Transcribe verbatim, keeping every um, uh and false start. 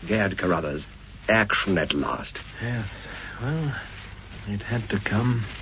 Gad Carruthers, action at last. Yes, well, it had to come.